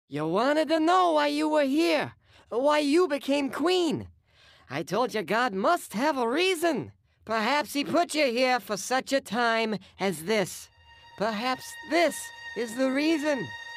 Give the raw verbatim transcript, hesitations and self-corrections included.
You wanted to know why you were here, why you became queen. I told you God must have a reason. Perhaps he put you here for such a time as this. Perhaps this is the reason.